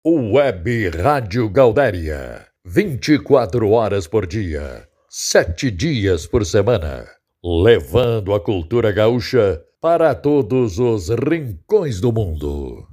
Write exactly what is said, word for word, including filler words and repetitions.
Web Rádio Gaudéria, vinte e quatro horas por dia, sete dias por semana, levando a cultura gaúcha para todos os rincões do mundo.